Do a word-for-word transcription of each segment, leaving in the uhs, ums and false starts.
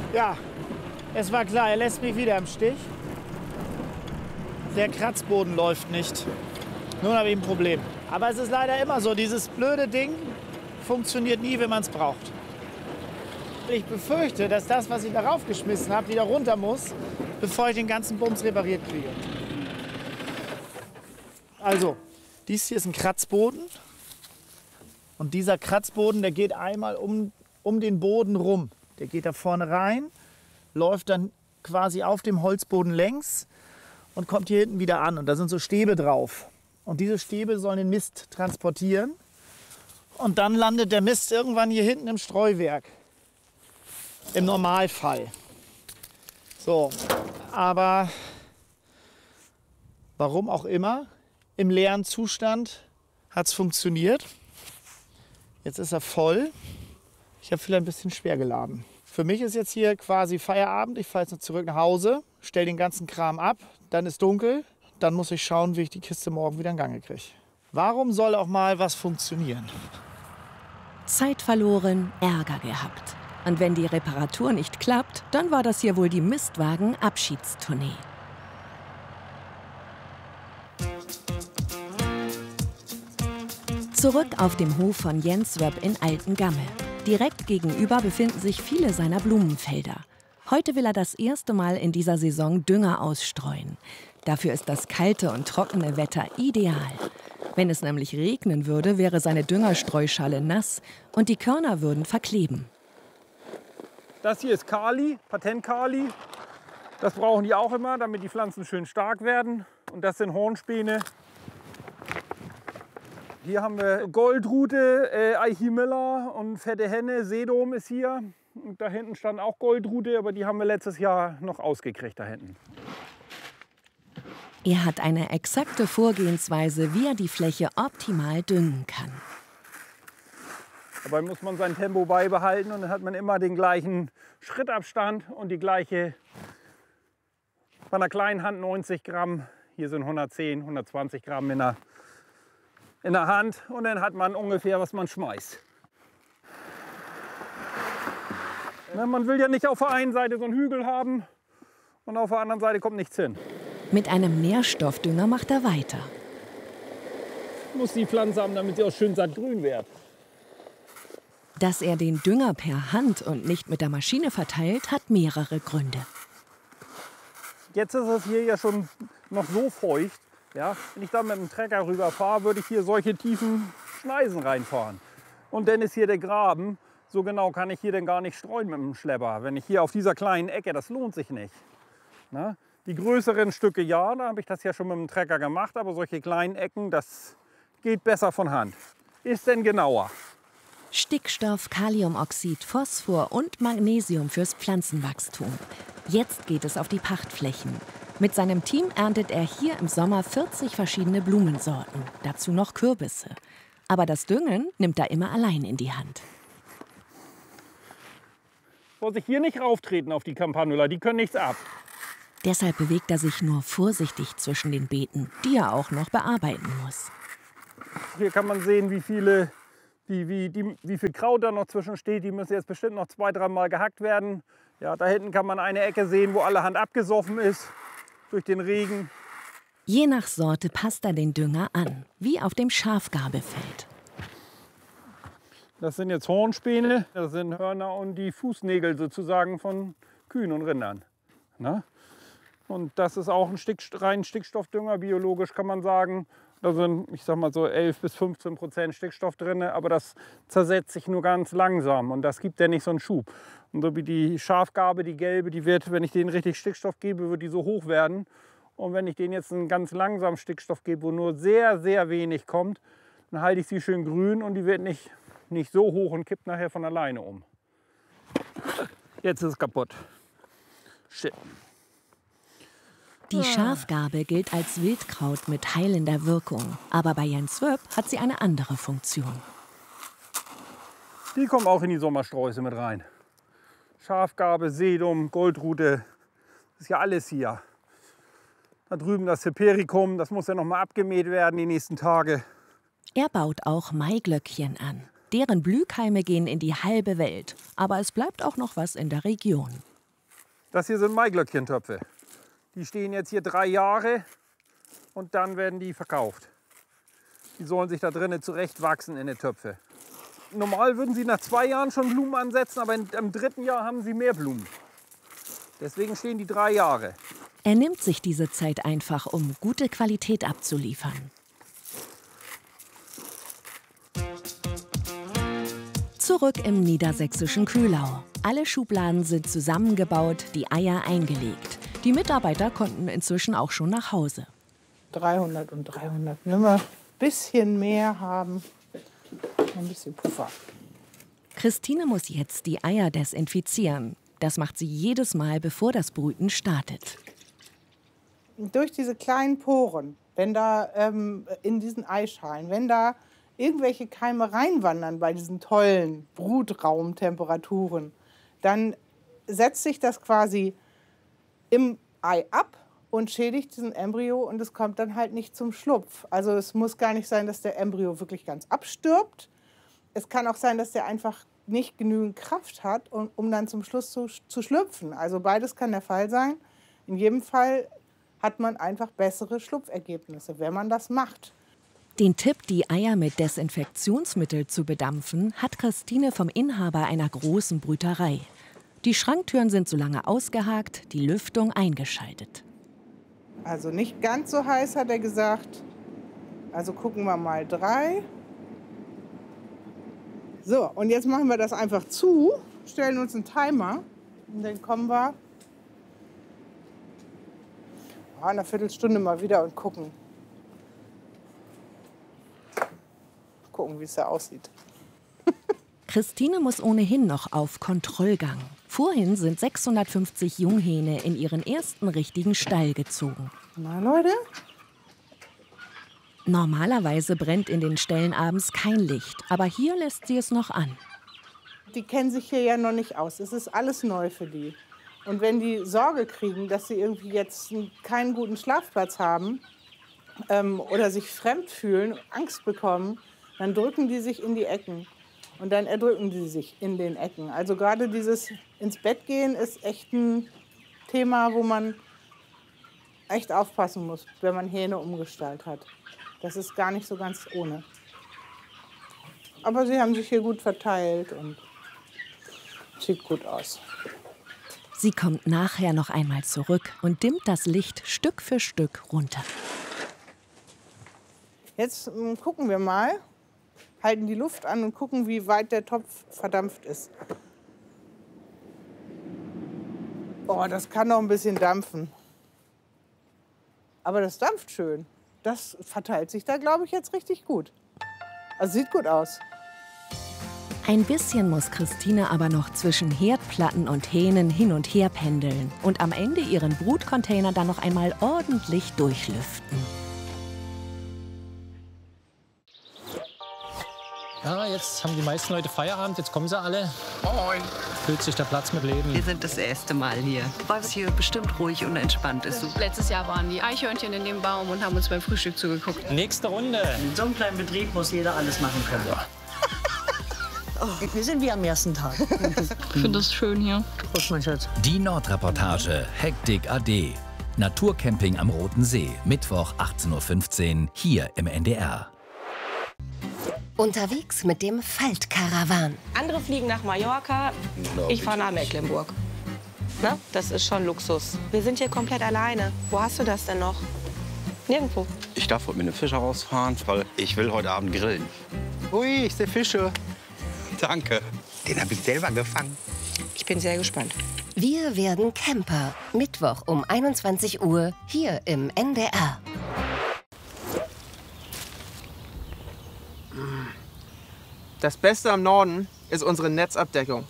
Ja, es war klar, er lässt mich wieder im Stich. Der Kratzboden läuft nicht. Nun habe ich ein Problem. Aber es ist leider immer so, dieses blöde Ding funktioniert nie, wenn man es braucht. Ich befürchte, dass das, was ich darauf geschmissen habe, wieder runter muss, bevor ich den ganzen Bums repariert kriege. Also, dies hier ist ein Kratzboden. Und dieser Kratzboden, der geht einmal um, um den Boden rum. Der geht da vorne rein, läuft dann quasi auf dem Holzboden längs und kommt hier hinten wieder an. Und da sind so Stäbe drauf. Und diese Stäbe sollen den Mist transportieren. Und dann landet der Mist irgendwann hier hinten im Streuwerk. Im Normalfall. So, aber warum auch immer, im leeren Zustand hat es funktioniert. Jetzt ist er voll. Ich habe vielleicht ein bisschen schwer geladen. Für mich ist jetzt hier quasi Feierabend. Ich fahre jetzt noch zurück nach Hause, stelle den ganzen Kram ab. Dann ist dunkel. Dann muss ich schauen, wie ich die Kiste morgen wieder in Gang kriege. Warum soll auch mal was funktionieren? Zeit verloren, Ärger gehabt. Und wenn die Reparatur nicht klappt, dann war das hier wohl die Mistwagen-Abschiedstournee. Zurück auf dem Hof von Jens Wöpp in Altengamme. Direkt gegenüber befinden sich viele seiner Blumenfelder. Heute will er das erste Mal in dieser Saison Dünger ausstreuen. Dafür ist das kalte und trockene Wetter ideal. Wenn es nämlich regnen würde, wäre seine Düngerstreuschale nass und die Körner würden verkleben. Das hier ist Kali, Patent-Kali. Das brauchen die auch immer, damit die Pflanzen schön stark werden. Und das sind Hornspäne. Hier haben wir Goldrute, äh, Eichimilla und fette Henne. Sedum ist hier. Und da hinten stand auch Goldrute, aber die haben wir letztes Jahr noch ausgekriegt da hinten. Er hat eine exakte Vorgehensweise, wie er die Fläche optimal düngen kann. Dabei muss man sein Tempo beibehalten und dann hat man immer den gleichen Schrittabstand und die gleiche, bei einer kleinen Hand neunzig Gramm, hier sind hundertzehn, hundertzwanzig Gramm in der, in der Hand und dann hat man ungefähr, was man schmeißt. Na, man will ja nicht auf der einen Seite so einen Hügel haben und auf der anderen Seite kommt nichts hin. Mit einem Nährstoffdünger macht er weiter. Muss die Pflanze haben, damit sie auch schön sattgrün wird. Dass er den Dünger per Hand und nicht mit der Maschine verteilt, hat mehrere Gründe. Jetzt ist es hier ja schon noch so feucht. Ja? Wenn ich da mit dem Trecker rüberfahre, würde ich hier solche tiefen Schneisen reinfahren. Und dann ist hier der Graben. So genau kann ich hier dann gar nicht streuen mit dem Schlepper. Wenn ich hier auf dieser kleinen Ecke, das lohnt sich nicht. Na? Die größeren Stücke ja, da habe ich das ja schon mit dem Trecker gemacht. Aber solche kleinen Ecken, das geht besser von Hand. Ist denn genauer. Stickstoff, Kaliumoxid, Phosphor und Magnesium fürs Pflanzenwachstum. Jetzt geht es auf die Pachtflächen. Mit seinem Team erntet er hier im Sommer vierzig verschiedene Blumensorten, dazu noch Kürbisse. Aber das Düngen nimmt er immer allein in die Hand. Soll sich hier nicht rauftreten auf die Campanula, die können nichts ab. Deshalb bewegt er sich nur vorsichtig zwischen den Beeten, die er auch noch bearbeiten muss. Hier kann man sehen, wie viele Wie, wie, die, wie viel Kraut da noch zwischen steht. Die müssen jetzt bestimmt noch zwei, dreimal gehackt werden. Ja, da hinten kann man eine Ecke sehen, wo allerhand abgesoffen ist durch den Regen. Je nach Sorte passt er den Dünger an, wie auf dem Schafgabefeld. Das sind jetzt Hornspäne, das sind Hörner und die Fußnägel sozusagen von Kühen und Rindern. Na? Und das ist auch ein Stick, rein Stickstoffdünger, biologisch kann man sagen. Da sind, ich sag mal so elf bis fünfzehn Prozent Stickstoff drin, aber das zersetzt sich nur ganz langsam und das gibt ja nicht so einen Schub. Und so wie die Schafgarbe, die gelbe, die wird, wenn ich denen richtig Stickstoff gebe, wird die so hoch werden. Und wenn ich denen jetzt einen ganz langsamen Stickstoff gebe, wo nur sehr, sehr wenig kommt, dann halte ich sie schön grün und die wird nicht, nicht so hoch und kippt nachher von alleine um. Jetzt ist es kaputt. Shit. Die Schafgarbe gilt als Wildkraut mit heilender Wirkung. Aber bei Jens Wöpp hat sie eine andere Funktion. Die kommen auch in die Sommersträuße mit rein. Schafgarbe, Sedum, Goldrute, das ist ja alles hier. Da drüben das Hypericum, das muss ja noch mal abgemäht werden die nächsten Tage. Er baut auch Maiglöckchen an. Deren Blühkeime gehen in die halbe Welt. Aber es bleibt auch noch was in der Region. Das hier sind Maiglöckchentöpfe. Die stehen jetzt hier drei Jahre und dann werden die verkauft. Die sollen sich da drinnen zurechtwachsen in den Töpfe. Normal würden sie nach zwei Jahren schon Blumen ansetzen, aber im dritten Jahr haben sie mehr Blumen. Deswegen stehen die drei Jahre. Er nimmt sich diese Zeit einfach, um gute Qualität abzuliefern. Zurück im niedersächsischen Kühlau. Alle Schubladen sind zusammengebaut, die Eier eingelegt. Die Mitarbeiter konnten inzwischen auch schon nach Hause. dreihundert und dreihundert. Wenn wir ein bisschen mehr haben, ein bisschen Puffer. Christine muss jetzt die Eier desinfizieren. Das macht sie jedes Mal, bevor das Brüten startet. Durch diese kleinen Poren, wenn da ähm, in diesen Eischalen, wenn da irgendwelche Keime reinwandern bei diesen tollen Brutraumtemperaturen, dann setzt sich das quasi im Ei ab und schädigt diesen Embryo und es kommt dann halt nicht zum Schlupf. Also es muss gar nicht sein, dass der Embryo wirklich ganz abstirbt. Es kann auch sein, dass der einfach nicht genügend Kraft hat, um, um dann zum Schluss zu, zu schlüpfen. Also beides kann der Fall sein. In jedem Fall hat man einfach bessere Schlupfergebnisse, wenn man das macht. Den Tipp, die Eier mit Desinfektionsmittel zu bedampfen, hat Christine vom Inhaber einer großen Brüterei. Die Schranktüren sind so lange ausgehakt, die Lüftung eingeschaltet. Also nicht ganz so heiß, hat er gesagt. Also gucken wir mal drei. So, und jetzt machen wir das einfach zu, stellen uns einen Timer und dann kommen wir in einer Viertelstunde mal wieder und gucken. Gucken, wie es da aussieht. Christine muss ohnehin noch auf Kontrollgang. Vorhin sind sechshundertfünfzig Junghähne in ihren ersten richtigen Stall gezogen. Na Leute? Normalerweise brennt in den Ställen abends kein Licht, aber hier lässt sie es noch an. Die kennen sich hier ja noch nicht aus. Es ist alles neu für die. Und wenn die Sorge kriegen, dass sie irgendwie jetzt keinen guten Schlafplatz haben ähm, oder sich fremd fühlen, Angst bekommen, dann drücken die sich in die Ecken. Und dann erdrücken die sich in den Ecken. Also gerade dieses ins Bett gehen ist echt ein Thema, wo man echt aufpassen muss, wenn man Hähne umgestaltet hat. Das ist gar nicht so ganz ohne. Aber sie haben sich hier gut verteilt und sieht gut aus. Sie kommt nachher noch einmal zurück und dimmt das Licht Stück für Stück runter. Jetzt m, gucken wir mal, halten die Luft an und gucken, wie weit der Topf verdampft ist. Oh, das kann noch ein bisschen dampfen. Aber das dampft schön. Das verteilt sich da, glaube ich, jetzt richtig gut. Also sieht gut aus. Ein bisschen muss Christine aber noch zwischen Herdplatten und Hähnen hin und her pendeln und am Ende ihren Brutcontainer dann noch einmal ordentlich durchlüften. Ja, jetzt haben die meisten Leute Feierabend, jetzt kommen sie alle. Moin. Füllt sich der Platz mit Leben. Wir sind das erste Mal hier, weil es hier bestimmt ruhig und entspannt ist. Letztes Jahr waren die Eichhörnchen in dem Baum und haben uns beim Frühstück zugeguckt. Nächste Runde. In so einem kleinen Betrieb muss jeder alles machen können. Oh, wir sind wie am ersten Tag. Ich finde das schön hier. Prost, mein Schatz. Die Nordreportage, Hektik A D. Naturcamping am Roten See, Mittwoch achtzehn Uhr fünfzehn, hier im N D R. Unterwegs mit dem Faltkarawan. Andere fliegen nach Mallorca, ich fahre nach Mecklenburg. Na, das ist schon Luxus. Wir sind hier komplett alleine. Wo hast du das denn noch? Nirgendwo. Ich darf heute mit einem Fischer rausfahren, weil ich will heute Abend grillen. Ui, ich sehe Fische. Danke. Den habe ich selber gefangen. Ich bin sehr gespannt. Wir werden Camper. Mittwoch um einundzwanzig Uhr hier im N D R. Das Beste am Norden ist unsere Netzabdeckung.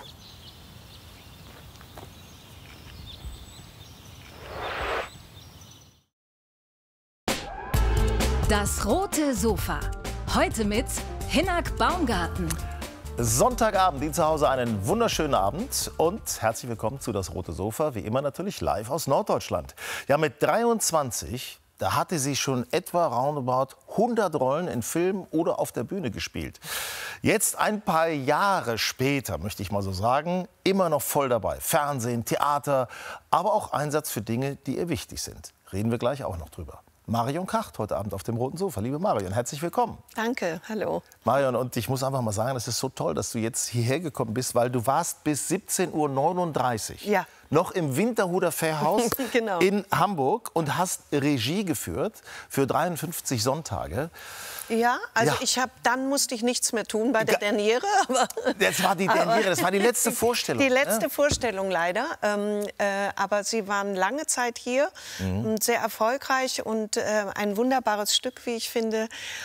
Das rote Sofa. Heute mit Hinak Baumgarten. Sonntagabend, Ihnen zu Hause einen wunderschönen Abend und herzlich willkommen zu Das rote Sofa, wie immer natürlich live aus Norddeutschland. Ja, mit dreiundzwanzig da hatte sie schon etwa roundabout hundert Rollen in Filmen oder auf der Bühne gespielt. Jetzt, ein paar Jahre später, möchte ich mal so sagen, immer noch voll dabei. Fernsehen, Theater, aber auch Einsatz für Dinge, die ihr wichtig sind. Reden wir gleich auch noch drüber. Marion Kacht heute Abend auf dem roten Sofa. Liebe Marion, herzlich willkommen. Danke, hallo. Marion, und ich muss einfach mal sagen, es ist so toll, dass du jetzt hierher gekommen bist, weil du warst bis siebzehn Uhr neununddreißig ja. noch im Winterhuder Fährhaus genau. in Hamburg und hast Regie geführt für dreiundfünfzig Sonntage. Ja, also ja. ich habe, dann musste ich nichts mehr tun bei der Derniere. Aber, das war die Derniere, das war die letzte Vorstellung. Die letzte ne? Vorstellung leider. Ähm, äh, aber sie waren lange Zeit hier mhm. und sehr erfolgreich und äh, ein wunderbares Stück, wie ich finde,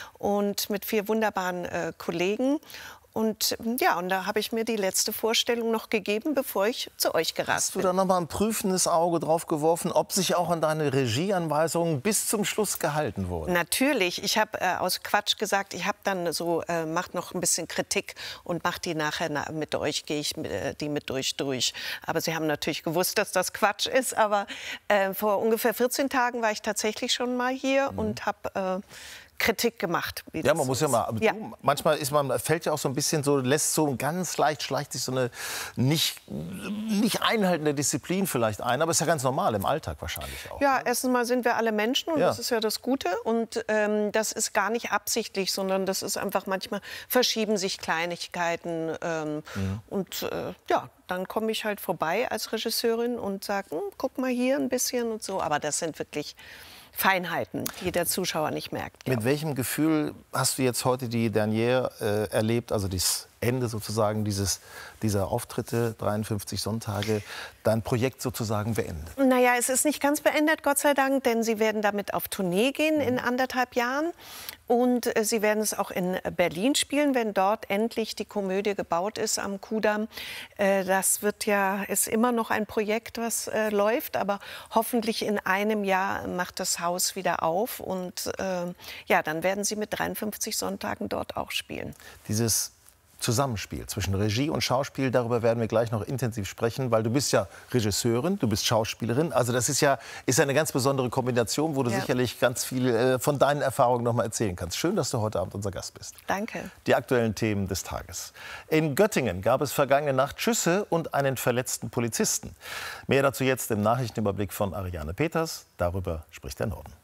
und mit vier wunderbaren äh, Kollegen. Und ja, und da habe ich mir die letzte Vorstellung noch gegeben, bevor ich zu euch gerast Hast du bin. da noch mal ein prüfendes Auge drauf geworfen, ob sich auch an deine Regieanweisungen bis zum Schluss gehalten wurde? Natürlich. Ich habe äh, aus Quatsch gesagt, ich habe dann so, äh, macht noch ein bisschen Kritik und mache die nachher na, mit euch, gehe ich äh, die mit euch durch. Aber sie haben natürlich gewusst, dass das Quatsch ist. Aber äh, vor ungefähr vierzehn Tagen war ich tatsächlich schon mal hier mhm. und habe... Äh, Kritik gemacht. Ja, man muss ja mal. Ja. Du, manchmal ist man, fällt ja auch so ein bisschen so, lässt so ganz leicht, schleicht sich so eine nicht, nicht einhaltende Disziplin vielleicht ein. Aber ist ja ganz normal im Alltag wahrscheinlich auch. Ja, erstens mal sind wir alle Menschen und ja. das ist ja das Gute. Und ähm, das ist gar nicht absichtlich, sondern das ist einfach manchmal verschieben sich Kleinigkeiten. Ähm, mhm. Und äh, ja, dann komme ich halt vorbei als Regisseurin und sage, hm, guck mal hier ein bisschen und so. Aber das sind wirklich Feinheiten, die der Zuschauer nicht merkt. Mit welchem Gefühl hast du jetzt heute die Derniere äh, erlebt, also das Ende sozusagen dieses, dieser Auftritte, dreiundfünfzig Sonntage, dein Projekt sozusagen beendet? Naja, es ist nicht ganz beendet, Gott sei Dank, denn sie werden damit auf Tournee gehen in anderthalb Jahren. Und äh, sie werden es auch in Berlin spielen, wenn dort endlich die Komödie gebaut ist am Kudamm. Äh, das wird ja, ist immer noch ein Projekt, was äh, läuft, aber hoffentlich in einem Jahr macht das Haus wieder auf. Und äh, ja, dann werden sie mit dreiundfünfzig Sonntagen dort auch spielen. Dieses Zusammenspiel zwischen Regie und Schauspiel, darüber werden wir gleich noch intensiv sprechen, weil du bist ja Regisseurin, du bist Schauspielerin. Also das ist ja ist eine ganz besondere Kombination, wo du ja. sicherlich ganz viel äh, von deinen Erfahrungen noch mal erzählen kannst. Schön, dass du heute Abend unser Gast bist. Danke. Die aktuellen Themen des Tages. In Göttingen gab es vergangene Nacht Schüsse und einen verletzten Polizisten. Mehr dazu jetzt im Nachrichtenüberblick von Ariane Peters. Darüber spricht der Norden.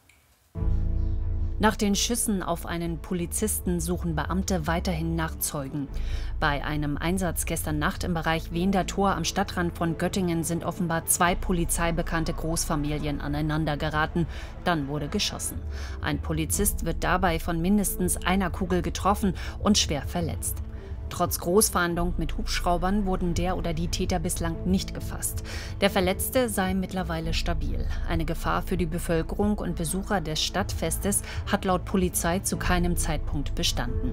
Nach den Schüssen auf einen Polizisten suchen Beamte weiterhin nach Zeugen. Bei einem Einsatz gestern Nacht im Bereich Wehender Tor am Stadtrand von Göttingen sind offenbar zwei polizeibekannte Großfamilien aneinander geraten. Dann wurde geschossen. Ein Polizist wird dabei von mindestens einer Kugel getroffen und schwer verletzt. Trotz Großfahndung mit Hubschraubern wurden der oder die Täter bislang nicht gefasst. Der Verletzte sei mittlerweile stabil. Eine Gefahr für die Bevölkerung und Besucher des Stadtfestes hat laut Polizei zu keinem Zeitpunkt bestanden.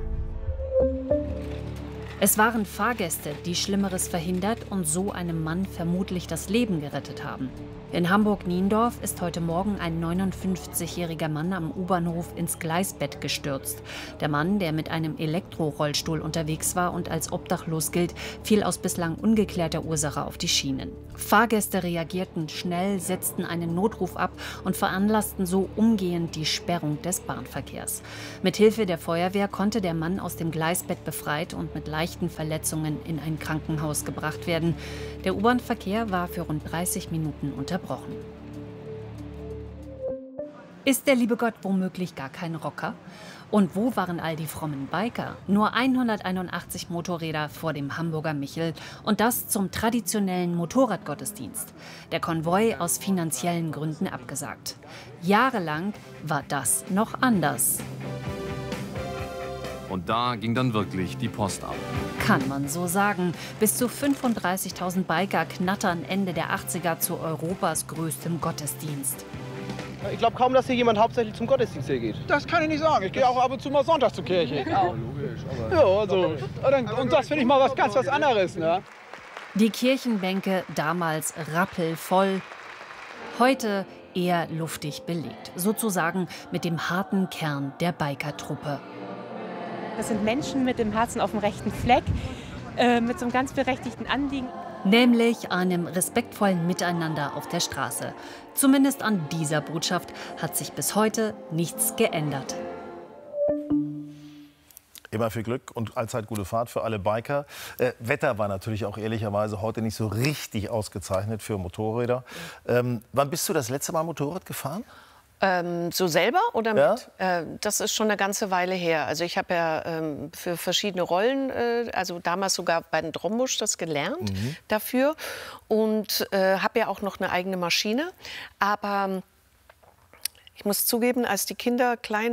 Es waren Fahrgäste, die Schlimmeres verhindert und so einem Mann vermutlich das Leben gerettet haben. In Hamburg-Niendorf ist heute Morgen ein neunundfünfzigjähriger Mann am U-Bahnhof ins Gleisbett gestürzt. Der Mann, der mit einem Elektrorollstuhl unterwegs war und als obdachlos gilt, fiel aus bislang ungeklärter Ursache auf die Schienen. Fahrgäste reagierten schnell, setzten einen Notruf ab und veranlassten so umgehend die Sperrung des Bahnverkehrs. Mithilfe der Feuerwehr konnte der Mann aus dem Gleisbett befreit und mit leichten Verletzungen in ein Krankenhaus gebracht werden. Der U-Bahn-Verkehr war für rund dreißig Minuten unterbrochen. Ist der liebe Gott womöglich gar kein Rocker? Und wo waren all die frommen Biker? Nur hunderteinundachtzig Motorräder vor dem Hamburger Michel und das zum traditionellen Motorradgottesdienst. Der Konvoi aus finanziellen Gründen abgesagt. Jahrelang war das noch anders. Und da ging dann wirklich die Post ab. Kann man so sagen. Bis zu fünfunddreißigtausend Biker knattern Ende der achtziger zu Europas größtem Gottesdienst. Ich glaube kaum, dass hier jemand hauptsächlich zum Gottesdienst hier geht. Das kann ich nicht sagen. Ich gehe auch ab und zu mal Sonntag zur Kirche. Ja, logisch. Aber ja, also, und das finde ich mal was ganz was anderes. Ne? Die Kirchenbänke damals rappelvoll. Heute eher luftig belegt. Sozusagen mit dem harten Kern der Bikertruppe. Das sind Menschen mit dem Herzen auf dem rechten Fleck. äh, mit so einem ganz berechtigten Anliegen. Nämlich einem respektvollen Miteinander auf der Straße. Zumindest an dieser Botschaft hat sich bis heute nichts geändert. Immer viel Glück und allzeit gute Fahrt für alle Biker. Äh, Wetter war natürlich auch ehrlicherweise heute nicht so richtig ausgezeichnet für Motorräder. Ähm, wann bist du das letzte Mal Motorrad gefahren? Ähm, so selber oder Ja? mit? Äh, das ist schon eine ganze Weile her. Also ich habe ja ähm, für verschiedene Rollen, äh, also damals sogar bei den Drombusch das gelernt Mhm. dafür und äh, habe ja auch noch eine eigene Maschine. Aber ich muss zugeben, als die Kinder klein